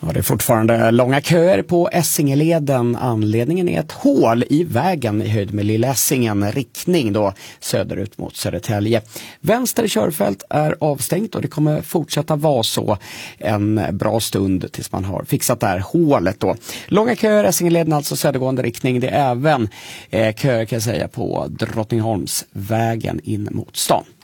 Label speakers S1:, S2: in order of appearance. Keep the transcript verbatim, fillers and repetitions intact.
S1: Ja, det är fortfarande långa köer på Essingeleden. Anledningen är ett hål i vägen i höjd med Lilla Essingen, riktning då söderut mot Södertälje. Vänster körfält är avstängt och det kommer fortsätta vara så en bra stund tills man har fixat det här hålet då. Långa köer, Essingeleden alltså södergående riktning. Det är även eh, köer kan jag säga på Drottningholmsvägen in mot stan.